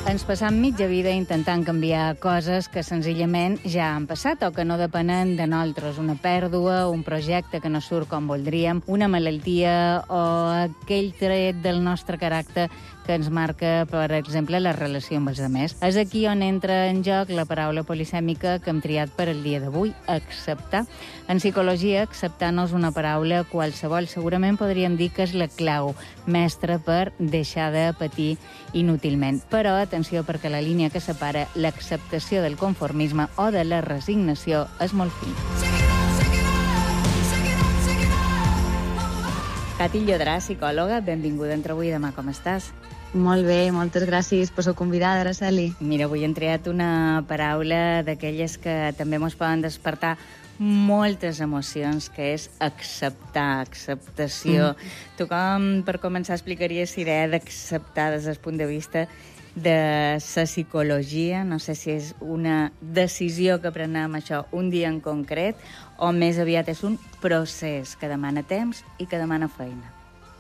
Ens passam mitja vida intentant canviar coses que senzillament ja han passat o que no depenen de nosaltres. Una pèrdua, un projecte que no surt com voldríem, una malaltia o aquell tret del nostre caràcter que ens marca, per exemple, la relació amb els altres. És aquí on entra en joc la paraula polisèmica que hem triat per al dia d'avui, acceptar. En psicologia, acceptar no és una paraula qualsevol. Segurament podríem dir que és la clau mestra per deixar de patir inútilment. Però atenció, perquè la línia que separa l'acceptació del conformisme o de la resignació és molt fina. Cati Llodrà, psicòloga, benvinguda entre avui i demà. Com estàs? Molt bé, moltes gràcies per ser convidada, Araceli. Mira, avui hem triat una paraula d'aquelles que també ens poden despertar moltes emocions, que és acceptar, acceptació. Tu com, per començar, explicaries la idea d'acceptar des del punt de vista de la psicologia? No sé si és una decisió que prenem això un dia en concret o més aviat és un procés que demana temps i que demana feina.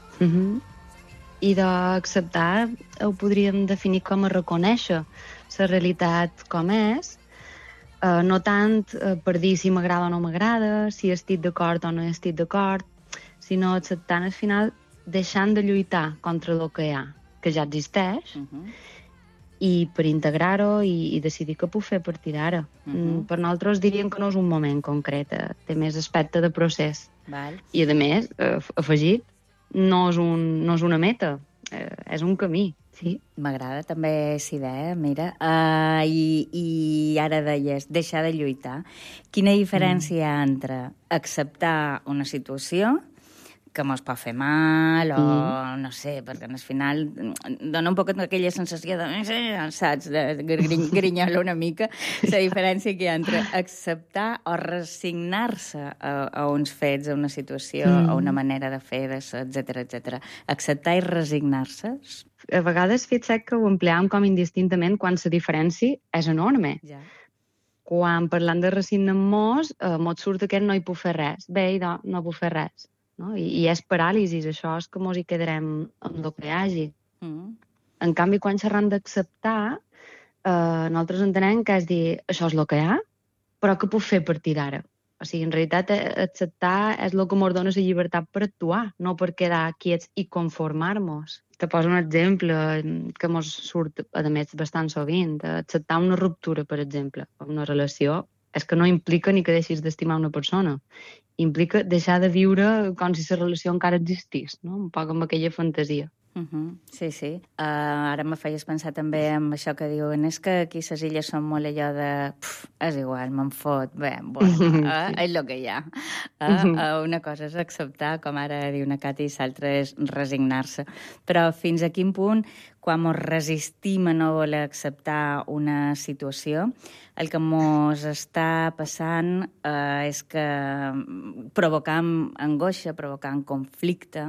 I d'acceptar ho podríem definir com a reconèixer la realitat com és, no tant per dir si m'agrada o no m'agrada, si estic d'acord o no estic d'acord, sinó acceptant al final deixant de lluitar contra el que hi ha, que ja existeix, i per integrar-ho i decidir què puc fer a partir d'ara. Per nosaltres diríem que no és un moment concret, té més aspecte de procés. Val. I a més, afegit, no és una meta, és un camí, sí. M'agrada també aquesta idea, mira. I ara deies, deixar de lluitar. Quina diferència hi ha entre acceptar una situació que mos pot fer mal o no sé, perquè al final dona un poc aquella sensació de, saps, de grinyola una mica, la diferència que hi ha entre acceptar o resignar-se a uns fets, a una situació, a una manera de fer, de ser, etc. Acceptar i resignar-se. A vegades fixa't que ho empleam com indistintament quan la diferència és enorme. Ja. Quan parlant de resignar-nos, mos surt aquest no hi puc fer res. Bé, no puc fer res. No? I és paràlisis, això és que mos hi quedarem amb el que hi hagi. En canvi, quan xerram d'acceptar, nosaltres entenem que és dir, això és el que hi ha, però què puc fer a partir d'ara? O sigui, en realitat, acceptar és el que ens dona la llibertat per actuar, no per quedar quiets i conformar-nos. Te poso un exemple que ens surt, a més, bastant sovint. Acceptar una ruptura, per exemple, una relació, és que no implica ni que deixis d'estimar una persona. Implica deixar de viure com si la relació encara existís, no? Un poc amb aquella fantasia. Sí. Ara me feies pensar també en això que diuen, és que aquí les illes són molt allò de és igual, me'n fot, bé, bueno, és el que hi ha. Una cosa és acceptar, com ara diu una Cati, i l'altra és resignar-se. Però fins a quin punt, quan ens resistim a no voler acceptar una situació, el que ens està passant és que provocant angoixa, provocant conflicte.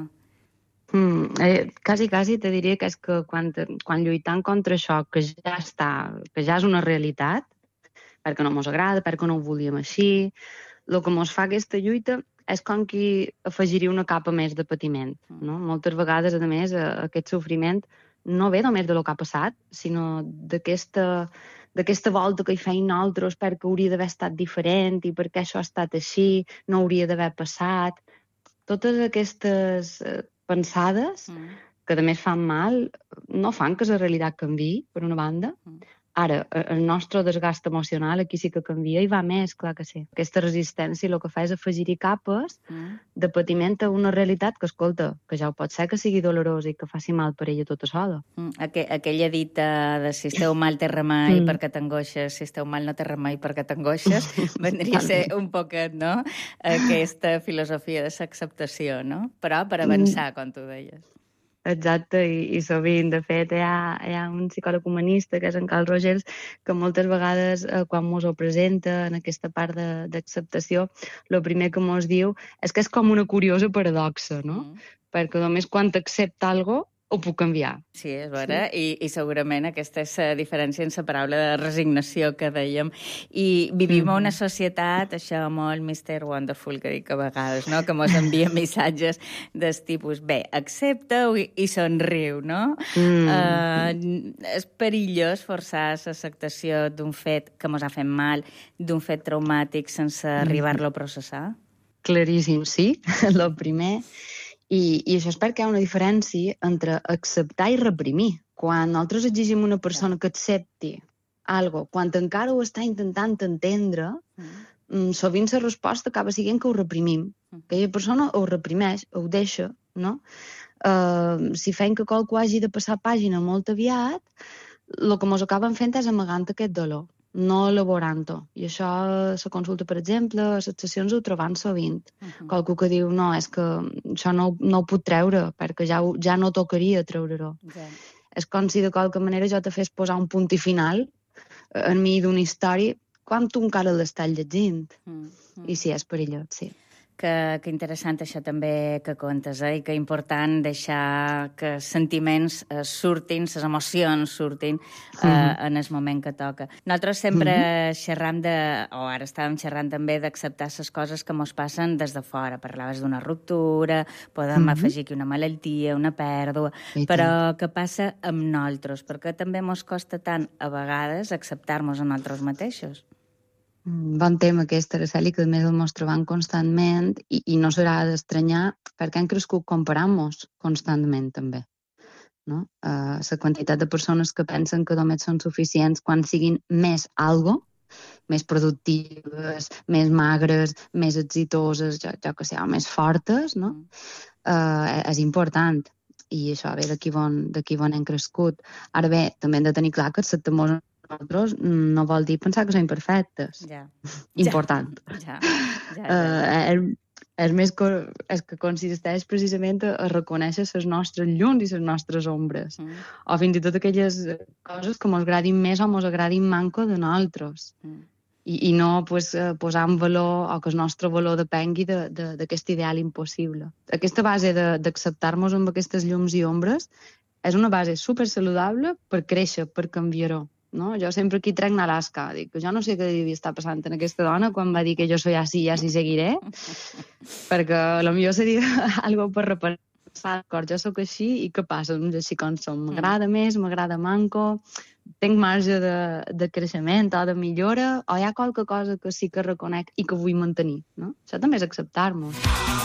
Quasi te diria que és que quan lluitant contra això, que ja està, que ja és una realitat, perquè no ens agrada, perquè no ho volíem així, el que ens fa aquesta lluita és com qui afegiria una capa més de patiment. No? Moltes vegades, a més, aquest sofriment no ve només del que ha passat, sinó d'aquesta volta que hi feim nosaltres perquè hauria d'haver estat diferent i perquè això ha estat així, no hauria d'haver passat. Totes aquestes pensades, que a més fan mal, no fan que la realitat canviï, per una banda. Ara, el nostre desgast emocional aquí sí que canvia i va més, clar que sí. Aquesta resistència el que fa és afegir-hi capes de patiment a una realitat que, escolta, que ja ho pot ser que sigui dolorosa i que faci mal per ella tota sola. Aquella dita de si esteu mal té remei perquè t'angoixes, si esteu mal no té remei perquè t'angoixes, vendria a ser un poquet, no?, aquesta filosofia de l'acceptació, no? Però per avançar, com tu deies. Exacte, i sovint, de fet, hi ha un psicòleg humanista, que és en Carl Rogers, que moltes vegades, quan ens ho presenta en aquesta part d'acceptació, el primer que ens diu és que és com una curiosa paradoxa, no? Perquè només quan t'accepta alguna cosa, ho puc canviar. Sí, és vera, i segurament aquesta és la diferència inseparable de resignació que dèiem. I vivim a una societat, això molt Mr. Wonderful, que dic a vegades, no? Que mos envia missatges del tipus, bé, accepta-ho i somriu, no? És perillós forçar l'acceptació d'un fet que mos ha fet mal, d'un fet traumàtic, sense arribar-lo a processar? Claríssim, sí, el primer. I això és perquè hi ha una diferència entre acceptar i reprimir. Quan nosaltres exigim una persona que accepti algo, quan encara ho està intentant entendre, sovint la resposta acaba sent que ho reprimim. Aquella persona ho reprimeix, ho deixa, no? Si fem que qualcú hagi de passar pàgina molt aviat, el que ens acaben fent és amagant aquest dolor, no elaborant-ho. I això, la consulta, per exemple, a les sessions ho trobant sovint. Qualcú que diu, no, és que això no ho puc treure, perquè ja no tocaria treure-ho. És com si de qualque manera jo te fes posar un punt i final en mi d'una història quan tu encara l'estàs llegint. I sí, és perillós, sí. Que interessant això també que contes, i que important deixar que els sentiments surtin, les emocions surtin en el moment que toca. Nosaltres sempre xerram o ara estàvem xerrant també d'acceptar les coses que ens passen des de fora. Parlaves d'una ruptura, podem afegir aquí una malaltia, una pèrdua, però què passa amb nosaltres? Perquè també ens costa tant, a vegades, acceptar-nos a nosaltres mateixos. Bon tema aquest, Araceli, que a més el mos trobam constantment i no serà d'estranyar perquè han crescut comparant-nos constantment també. No? La quantitat de persones que pensen que només són suficients quan siguin més algo, més productives, més magres, més exitoses, jo que sé, o més fortes, no? És important. I això ve d'aquí on hem crescut. Ara bé, també hem de tenir clar que acceptem nosaltres no vol dir pensar que som imperfectes. Important. És més que consisteix precisament a reconèixer les nostres llums i les nostres ombres. O fins i tot aquelles coses que ens agradin més o ens agradin manco de nosaltres. I no posar en valor o que el nostre valor depengui d'aquest ideal impossible. Aquesta base d'acceptar-nos amb aquestes llums i ombres és una base supersaludable per créixer, per canviar-ho. No? Jo sempre aquí trec Alaska, dic que jo no sé què devia estar passant en aquesta dona quan va dir que jo soy así i así seguiré, perquè potser seria algo per repensar, jo sóc així i què passa? Així com som, m'agrada més, m'agrada manco, tinc marge de creixement o de millora, o hi ha qualque cosa que sí que reconec i que vull mantenir, no? Això també és acceptar-nos.